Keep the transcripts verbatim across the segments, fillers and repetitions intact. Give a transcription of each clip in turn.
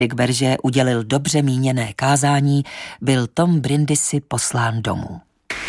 Cedric Berger udělil dobře míněné kázání, byl Tom Brindisi poslán domů.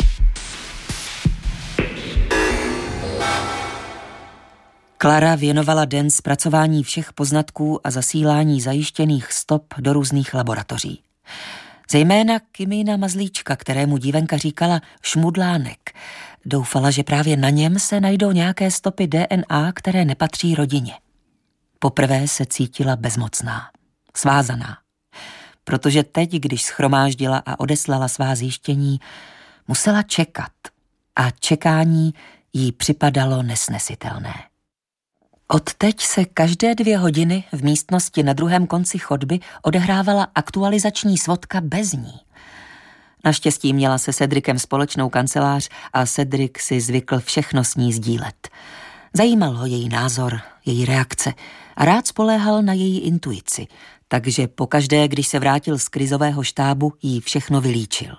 Clara věnovala den zpracování všech poznatků a zasílání zajištěných stop do různých laboratoří. Zejména Kimina mazlíčka, kterému dívenka říkala šmudlánek. Doufala, že právě na něm se najdou nějaké stopy D N A, které nepatří rodině. Poprvé se cítila bezmocná, svázaná. Protože teď, když shromáždila a odeslala svá zjištění, musela čekat. A čekání jí připadalo nesnesitelné. Odteď se každé dvě hodiny v místnosti na druhém konci chodby odehrávala aktualizační svodka bez ní. Naštěstí měla se Cedricem společnou kancelář a Cedric si zvykl všechno s ní sdílet. Zajímal ho její názor, její reakce a rád spoléhal na její intuici, takže pokaždé, když se vrátil z krizového štábu, jí všechno vylíčil.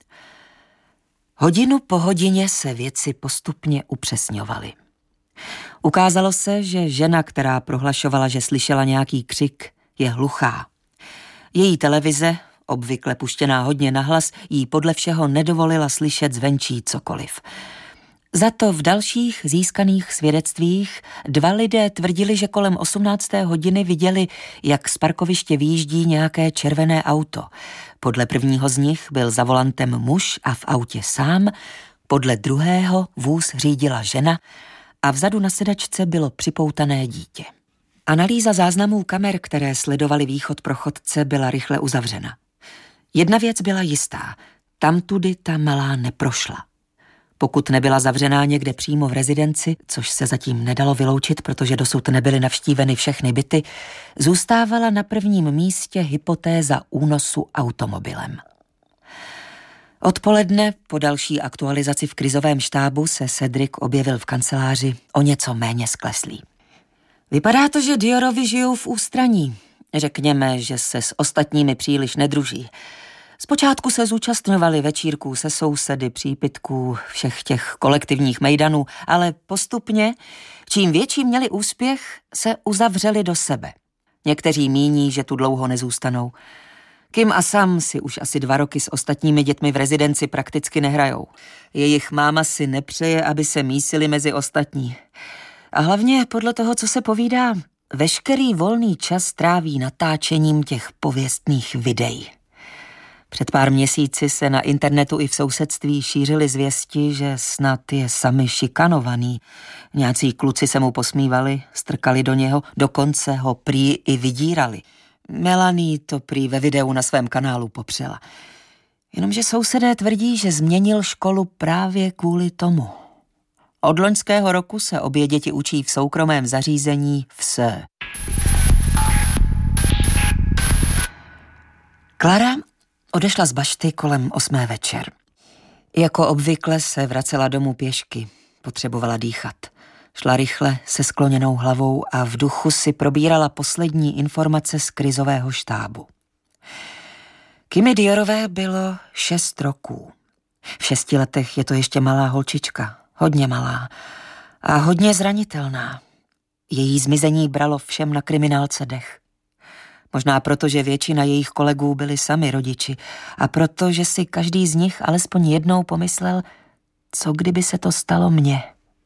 Hodinu po hodině se věci postupně upřesňovaly. Ukázalo se, že žena, která prohlašovala, že slyšela nějaký křik, je hluchá. Její televize, obvykle puštěná hodně nahlas, jí podle všeho nedovolila slyšet zvenčí cokoliv. Za to v dalších získaných svědectvích dva lidé tvrdili, že kolem osmnácté hodiny viděli, jak z parkoviště vyjíždí nějaké červené auto. Podle prvního z nich byl za volantem muž a v autě sám, podle druhého vůz řídila žena a vzadu na sedačce bylo připoutané dítě. Analýza záznamů kamer, které sledovaly východ pro chodce, byla rychle uzavřena. Jedna věc byla jistá, tamtudy ta malá neprošla. Pokud nebyla zavřená někde přímo v rezidenci, což se zatím nedalo vyloučit, protože dosud nebyly navštíveny všechny byty, zůstávala na prvním místě hypotéza únosu automobilem. Odpoledne po další aktualizaci v krizovém štábu se Cedric objevil v kanceláři o něco méně skleslý. Vypadá to, že Diorovi žijou v ústraní. Řekněme, že se s ostatními příliš nedruží. Zpočátku se zúčastňovali večírků se sousedy, přípitků, všech těch kolektivních mejdanů, ale postupně, čím větší měli úspěch, se uzavřeli do sebe. Někteří míní, že tu dlouho nezůstanou. Kim a Sam si už asi dva roky s ostatními dětmi v rezidenci prakticky nehrajou. Jejich máma si nepřeje, aby se mísili mezi ostatní. A hlavně podle toho, co se povídá, veškerý volný čas tráví natáčením těch pověstných videí. Před pár měsíci se na internetu i v sousedství šířily zvěsti, že snad je sami šikanovaný. Nějací kluci se mu posmívali, strkali do něho, dokonce ho prý i vydírali. Melanie to prý ve videu na svém kanálu popřela. Jenomže sousedé tvrdí, že změnil školu právě kvůli tomu. Od loňského roku se obě děti učí v soukromém zařízení v S. Clara odešla z bašty kolem osmé večer. Jako obvykle se vracela domů pěšky, potřebovala dýchat. Šla rychle se skloněnou hlavou a v duchu si probírala poslední informace z krizového štábu. Kimi Diorové bylo šest roků. V šesti letech je to ještě malá holčička, hodně malá a hodně zranitelná. Její zmizení bralo všem na kriminálce dech. Možná proto, že většina jejich kolegů byli sami rodiči a proto, že si každý z nich alespoň jednou pomyslel, co kdyby se to stalo mně.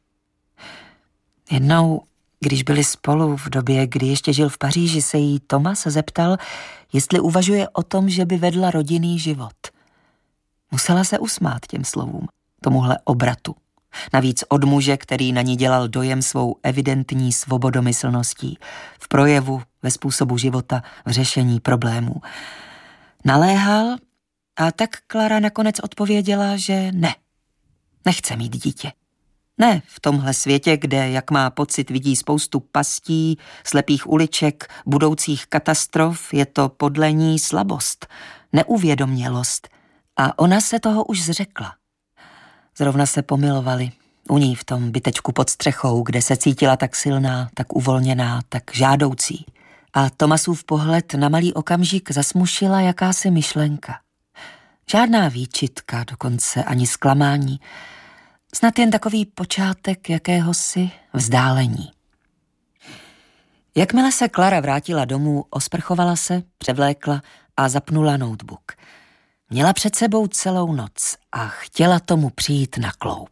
Jednou, když byli spolu v době, kdy ještě žil v Paříži, se jí Thomas zeptal, jestli uvažuje o tom, že by vedla rodinný život. Musela se usmát těm slovům, tomuhle obratu. Navíc od muže, který na ní dělal dojem svou evidentní svobodomyslností, v projevu, ve způsobu života, v řešení problémů. Naléhal a tak Clara nakonec odpověděla, že ne, nechce mít dítě. Ne v tomhle světě, kde, jak má pocit, vidí spoustu pastí, slepých uliček, budoucích katastrof, je to podle ní slabost, neuvědomělost. A ona se toho už zřekla. Zrovna se pomilovali u ní v tom bytečku pod střechou, kde se cítila tak silná, tak uvolněná, tak žádoucí. A Thomasův pohled na malý okamžik zasmušila jakási myšlenka. Žádná výčitka, dokonce ani zklamání. Snad jen takový počátek jakéhosi vzdálení. Jakmile se Clara vrátila domů, osprchovala se, převlékla a zapnula notebook. Měla před sebou celou noc a chtěla tomu přijít na kloub.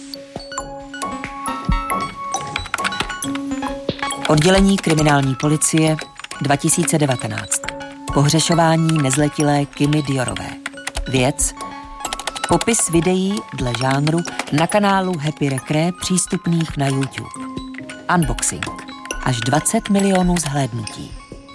Oddělení kriminální policie dva tisíce devatenáct. Pohřešování nezletilé Kimmy Diorové. Věc. Popis videí dle žánru na kanálu Happy Recre přístupných na YouTube. Unboxing. Až dvacet milionů zhlédnutí.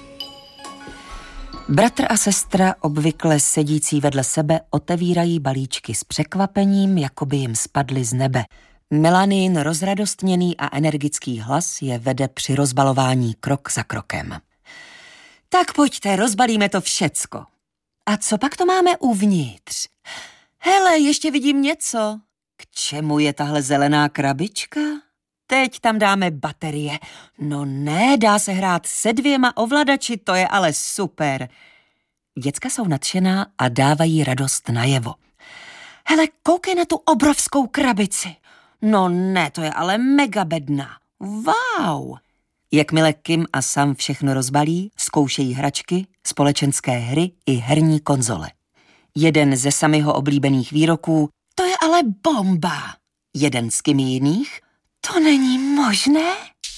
Bratr a sestra, obvykle sedící vedle sebe, otevírají balíčky s překvapením, jako by jim spadly z nebe. Melanin rozradostněný a energický hlas je vede při rozbalování krok za krokem. Tak pojďte, rozbalíme to všecko. A co pak to máme uvnitř? Hele, ještě vidím něco. K čemu je tahle zelená krabička? Teď tam dáme baterie. No ne, dá se hrát se dvěma ovladači, to je ale super. Děcka jsou nadšená a dávají radost najevo. Hele, koukej na tu obrovskou krabici. No ne, to je ale mega bedna. Wow! Jakmile Kim a Sam všechno rozbalí, zkoušejí hračky, společenské hry i herní konzole. Jeden ze Samyho oblíbených výroků, to je ale bomba. Jeden z Kimmy jiných, to není možné?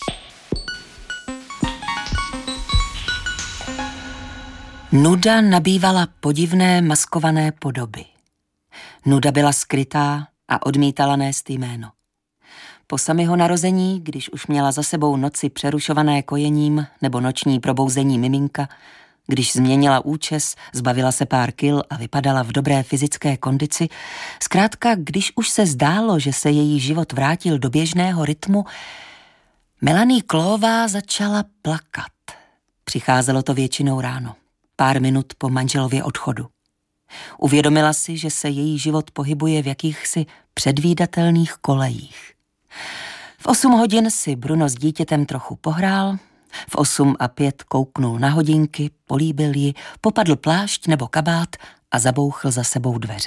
Nuda nabývala podivné maskované podoby. Nuda byla skrytá a odmítala nést jméno. Po Samyho narození, když už měla za sebou noci přerušované kojením nebo noční probouzení miminka, když změnila účes, zbavila se pár kil a vypadala v dobré fyzické kondici, zkrátka, když už se zdálo, že se její život vrátil do běžného rytmu, Melanie Clowová začala plakat. Přicházelo to většinou ráno, pár minut po manželově odchodu. Uvědomila si, že se její život pohybuje v jakýchsi předvídatelných kolejích. V osm hodin si Bruno s dítětem trochu pohrál, v osm a pět kouknul na hodinky, políbil ji, popadl plášť nebo kabát a zabouchl za sebou dveře.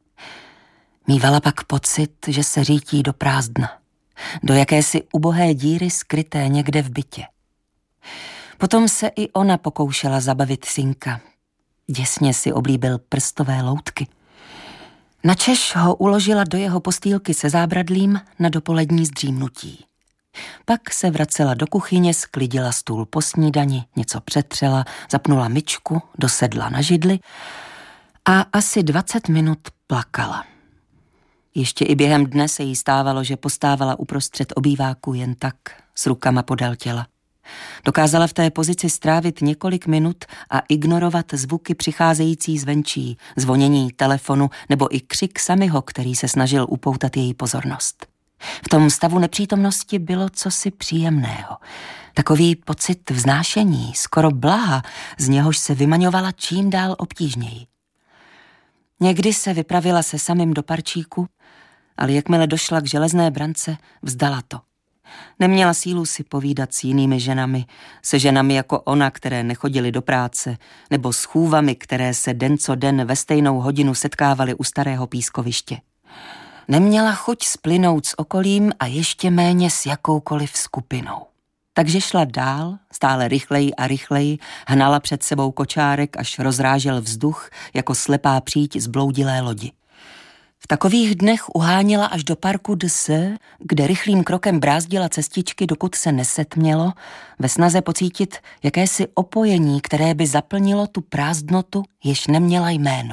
Mívala pak pocit, že se řítí do prázdna, do jakési ubohé díry skryté někde v bytě. Potom se i ona pokoušela zabavit synka. Děsně si oblíbil prstové loutky. Načež ho uložila do jeho postýlky se zábradlím na dopolední zdřímnutí. Pak se vracela do kuchyně, sklidila stůl po snídani, něco přetřela, zapnula myčku, dosedla na židli a asi dvacet minut plakala. Ještě i během dne se jí stávalo, že postávala uprostřed obýváku jen tak, s rukama podél těla. Dokázala v té pozici strávit několik minut a ignorovat zvuky přicházející zvenčí, zvonění telefonu nebo i křik Samyho, který se snažil upoutat její pozornost. V tom stavu nepřítomnosti bylo cosi příjemného. Takový pocit vznášení, skoro blaha, z něhož se vymaňovala čím dál obtížněji. Někdy se vypravila se Samym do parčíku, ale jakmile došla k železné brance, vzdala to. Neměla sílu si povídat s jinými ženami, se ženami jako ona, které nechodily do práce, nebo s chůvami, které se den co den ve stejnou hodinu setkávaly u starého pískoviště. Neměla chuť splynout s okolím a ještě méně s jakoukoliv skupinou. Takže šla dál, stále rychleji a rychleji, hnala před sebou kočárek, až rozrážel vzduch jako slepá příď z bloudilé lodi. V takových dnech uháněla až do parku de Se, kde rychlým krokem brázdila cestičky, dokud se nesetmělo, ve snaze pocítit jakési opojení, které by zaplnilo tu prázdnotu, jež neměla jméno.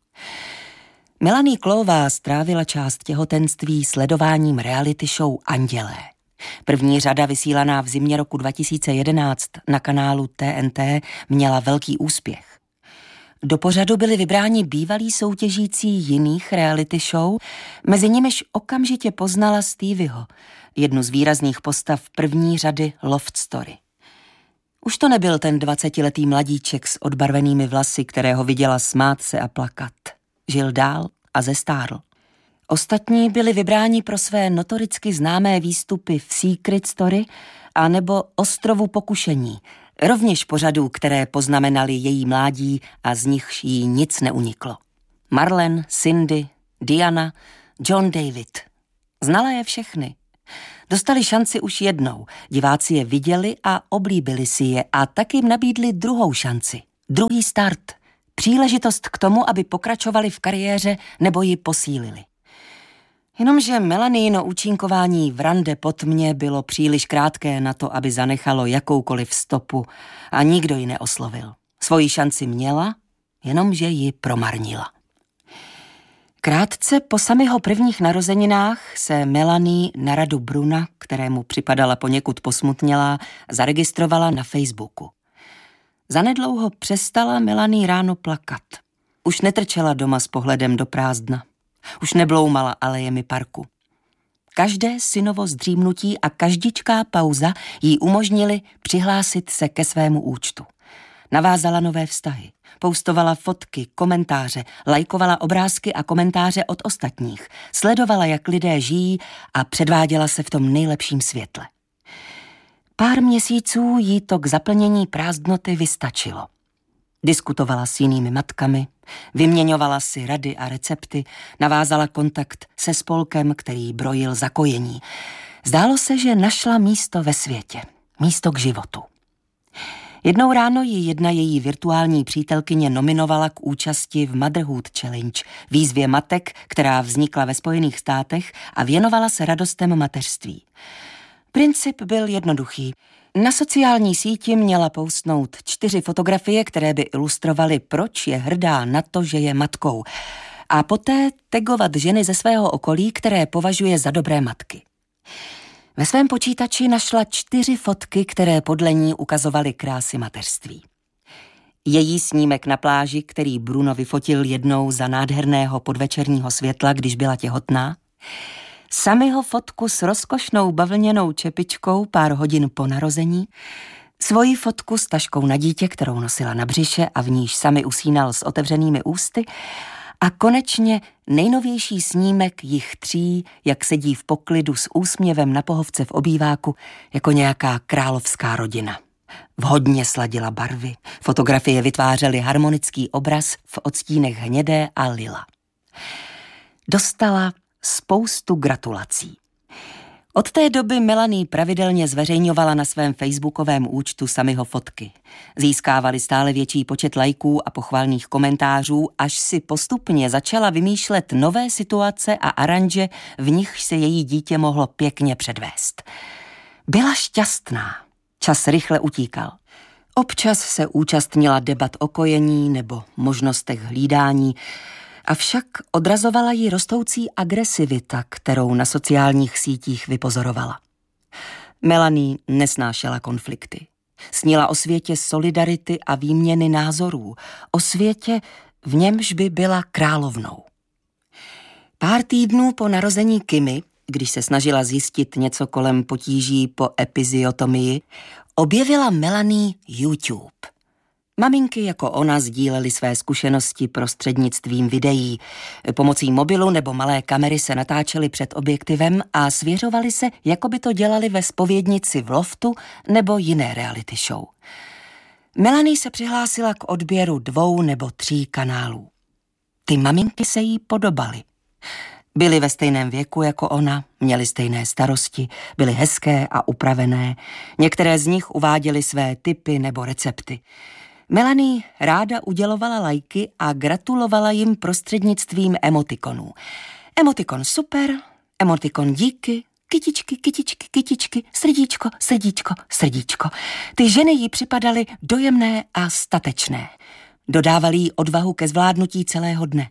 Melanie Clowová strávila část těhotenství sledováním reality show Andělé. První řada, vysílaná v zimě roku dva tisíce jedenáct na kanálu T N T, měla velký úspěch. Do pořadu byli vybráni bývalí soutěžící jiných reality show, mezi nimiž okamžitě poznala Stevieho, jednu z výrazných postav první řady Loft Story. Už to nebyl ten dvacetiletý mladíček s odbarvenými vlasy, kterého viděla smát se a plakat. Žil dál a zestárl. Ostatní byli vybráni pro své notoricky známé výstupy v Secret Story a nebo Ostrovu pokušení, rovněž pořadů, které poznamenaly její mládí a z nichž jí nic neuniklo. Marlene, Cindy, Diana, John David. Znala je všechny. Dostali šanci už jednou, diváci je viděli a oblíbili si je a tak jim nabídli druhou šanci, druhý start, příležitost k tomu, aby pokračovali v kariéře nebo ji posílili. Jenomže Melaniino účinkování v Rande po tmě bylo příliš krátké na to, aby zanechalo jakoukoliv stopu a nikdo ji neoslovil. Svoji šanci měla, jenomže ji promarnila. Krátce po samého prvních narozeninách se Melanie na radu Bruna, kterému připadala poněkud posmutnělá, zaregistrovala na Facebooku. Zanedlouho přestala Melanie ráno plakat. Už netrčela doma s pohledem do prázdna. Už nebloumala alejemi parku. Každé synovo zdřímnutí a každičká pauza jí umožnili přihlásit se ke svému účtu. Navázala nové vztahy, postovala fotky, komentáře, lajkovala obrázky a komentáře od ostatních, sledovala, jak lidé žijí a předváděla se v tom nejlepším světle. Pár měsíců jí to k zaplnění prázdnoty vystačilo. Diskutovala s jinými matkami, vyměňovala si rady a recepty, navázala kontakt se spolkem, který brojil za kojení. Zdálo se, že našla místo ve světě, místo k životu. Jednou ráno ji jedna její virtuální přítelkyně nominovala k účasti v Motherhood Challenge, výzvě matek, která vznikla ve Spojených státech a věnovala se radostem mateřství. Princip byl jednoduchý. Na sociální síti měla postnout čtyři fotografie, které by ilustrovaly, proč je hrdá na to, že je matkou, a poté tagovat ženy ze svého okolí, které považuje za dobré matky. Ve svém počítači našla čtyři fotky, které podle ní ukazovaly krásy mateřství. Její snímek na pláži, který Bruno vyfotil jednou za nádherného podvečerního světla, když byla těhotná, Samiho fotku s rozkošnou bavlněnou čepičkou pár hodin po narození, svoji fotku s taškou na dítě, kterou nosila na břiše a v níž Sami usínal s otevřenými ústy, a konečně nejnovější snímek jich tří, jak sedí v poklidu s úsměvem na pohovce v obýváku, jako nějaká královská rodina. Vhodně sladila barvy, fotografie vytvářely harmonický obraz v odstínech hnědé a lila. Dostala spoustu gratulací. Od té doby Melanie pravidelně zveřejňovala na svém facebookovém účtu Samiho fotky. Získávali stále větší počet lajků a pochvalných komentářů, až si postupně začala vymýšlet nové situace a aranže, v nichž se její dítě mohlo pěkně předvést. Byla šťastná. Čas rychle utíkal. Občas se účastnila debat o kojení nebo možnostech hlídání, avšak odrazovala ji rostoucí agresivita, kterou na sociálních sítích vypozorovala. Melanie nesnášela konflikty. Snila o světě solidarity a výměny názorů, o světě, v němž by byla královnou. Pár týdnů po narození Kimi, když se snažila zjistit něco kolem potíží po epiziotomii, objevila Melanie YouTube. Maminky jako ona sdílely své zkušenosti prostřednictvím videí. Pomocí mobilu nebo malé kamery se natáčely před objektivem a svěřovaly se, jako by to dělali ve zpovědnici v loftu nebo jiné reality show. Melanie se přihlásila k odběru dvou nebo tří kanálů. Ty maminky se jí podobaly. Byly ve stejném věku jako ona, měly stejné starosti, byly hezké a upravené. Některé z nich uváděly své tipy nebo recepty. Melanie ráda udělovala lajky a gratulovala jim prostřednictvím emotikonů. Emotikon super, emotikon díky, kytičky, kytičky, kytičky, srdíčko, srdíčko, srdíčko. Ty ženy jí připadaly dojemné a statečné. Dodávali jí odvahu ke zvládnutí celého dne.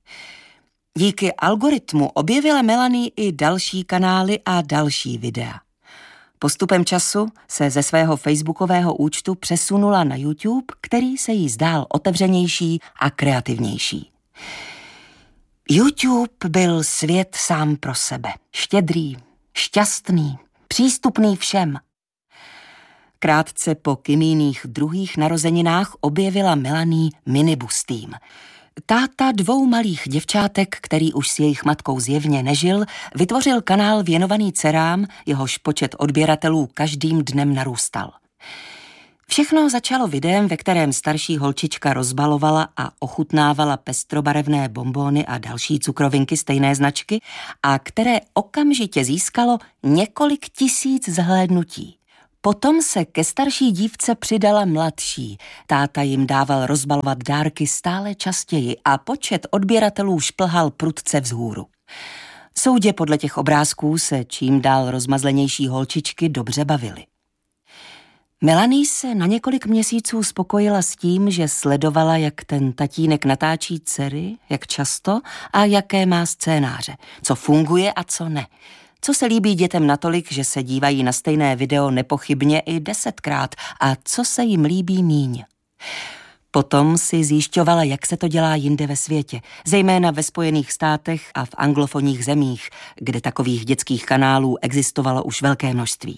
Díky algoritmu objevila Melanie i další kanály a další videa. Postupem času se ze svého facebookového účtu přesunula na YouTube, který se jí zdál otevřenější a kreativnější. YouTube byl svět sám pro sebe. Štědrý, šťastný, přístupný všem. Krátce po Kimíných druhých narozeninách objevila Melanie minibus tým. Táta dvou malých děvčátek, který už s jejich matkou zjevně nežil, vytvořil kanál věnovaný dcerám, jehož počet odběratelů každým dnem narůstal. Všechno začalo videem, ve kterém starší holčička rozbalovala a ochutnávala pestrobarevné bonbóny a další cukrovinky stejné značky a které okamžitě získalo několik tisíc zhlédnutí. Potom se ke starší dívce přidala mladší. Táta jim dával rozbalovat dárky stále častěji a počet odběratelů šplhal prudce vzhůru. Soudě podle těch obrázků se čím dál rozmazlenější holčičky dobře bavily. Melanie se na několik měsíců spokojila s tím, že sledovala, jak ten tatínek natáčí dcery, jak často a jaké má scénáře, co funguje a co ne. Co se líbí dětem natolik, že se dívají na stejné video nepochybně i desetkrát a co se jim líbí míň. Potom si zjišťovala, jak se to dělá jinde ve světě, zejména ve Spojených státech a v anglofonních zemích, kde takových dětských kanálů existovalo už velké množství.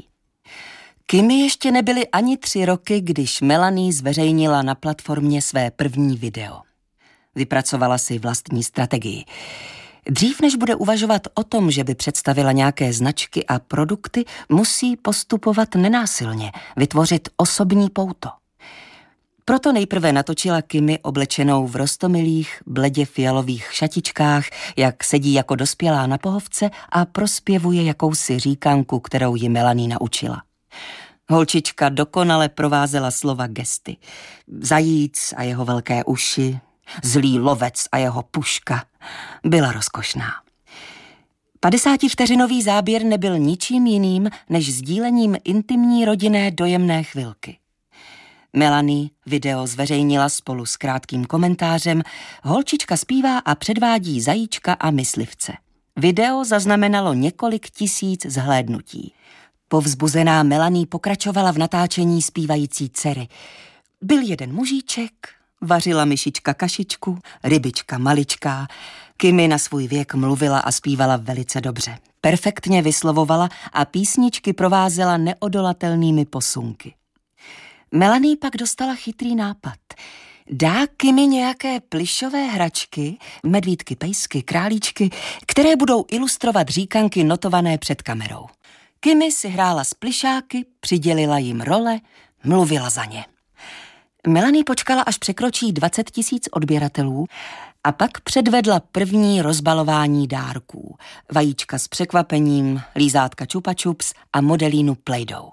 Kimi ještě nebyly ani tři roky, když Melanie zveřejnila na platformě své první video. Vypracovala si vlastní strategii. Dřív než bude uvažovat o tom, že by představila nějaké značky a produkty, musí postupovat nenásilně, vytvořit osobní pouto. Proto nejprve natočila Kimi oblečenou v roztomilých, bledě fialových šatičkách, jak sedí jako dospělá na pohovce a prospěvuje jakousi říkanku, kterou ji Melanie naučila. Holčička dokonale provázela slova gesty. Zajíc a jeho velké uši, zlý lovec a jeho puška. Byla rozkošná. Padesátivteřinový záběr nebyl ničím jiným, než sdílením intimní rodinné dojemné chvilky. Melanie video zveřejnila spolu s krátkým komentářem. Holčička zpívá a předvádí zajíčka a myslivce. Video zaznamenalo několik tisíc zhlédnutí. Povzbuzená Melanie pokračovala v natáčení zpívající dcery. Byl jeden mužíček, vařila myšička kašičku, rybička maličká. Kimi na svůj věk mluvila a zpívala velice dobře. Perfektně vyslovovala a písničky provázela neodolatelnými posunky. Melanie pak dostala chytrý nápad. Dá Kimi nějaké plyšové hračky, medvídky, pejsky, králíčky, které budou ilustrovat říkanky notované před kamerou. Kimi si hrála s plyšáky, přidělila jim role, mluvila za ně. Melanie počkala, až překročí dvacet tisíc odběratelů a pak předvedla první rozbalování dárků. Vajíčka s překvapením, lízátka Chupa Chups a modelínu Play-Doh.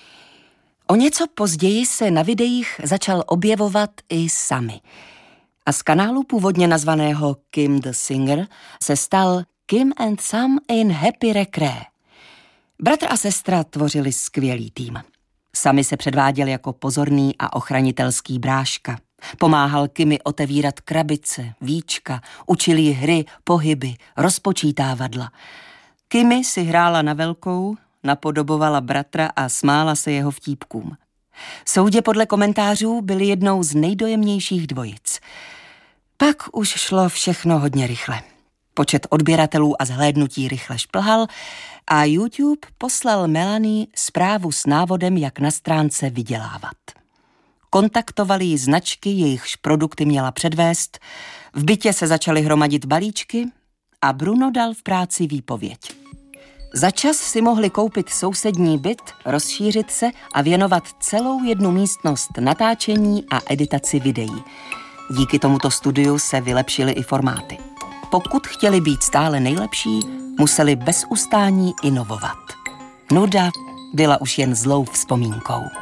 O něco později se na videích začal objevovat i Sammy. A z kanálu původně nazvaného Kim the Singer se stal Kim and Sam in Happy Recre. Bratr a sestra tvořili skvělý tým. Sami se předváděl jako pozorný a ochranitelský bráška. Pomáhal Kimi otevírat krabice, víčka, učil jí hry, pohyby, rozpočítávadla. Kimi si hrála na velkou, napodobovala bratra a smála se jeho vtípkům. Soudě podle komentářů byli jednou z nejdojemnějších dvojic. Pak už šlo všechno hodně rychle. Počet odběratelů a zhlédnutí rychle šplhal a YouTube poslal Melanie zprávu s návodem, jak na stránce vydělávat. Kontaktovali ji značky, jejichž produkty měla předvést, v bytě se začaly hromadit balíčky a Bruno dal v práci výpověď. Za čas si mohli koupit sousední byt, rozšířit se a věnovat celou jednu místnost natáčení a editaci videí. Díky tomuto studiu se vylepšily i formáty. Pokud chtěli být stále nejlepší, museli bez ustání inovovat. Nuda byla už jen zlou vzpomínkou.